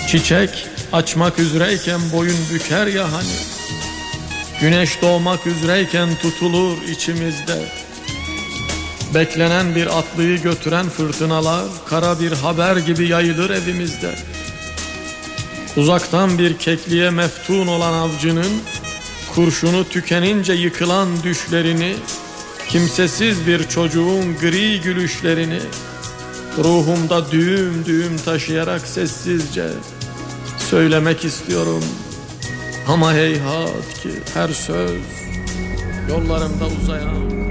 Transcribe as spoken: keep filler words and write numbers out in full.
Çiçek açmak üzereyken boyun büker ya hani, güneş doğmak üzereyken tutulur içimizde. Beklenen bir atlıyı götüren fırtınalar kara bir haber gibi yayılır evimizde. Uzaktan bir kekliğe meftun olan avcının kurşunu tükenince yıkılan düşlerini, kimsesiz bir çocuğun gri gülüşlerini ruhumda düğüm düğüm taşıyarak sessizce söylemek istiyorum. Ama heyhat ki her söz yollarımda uzayan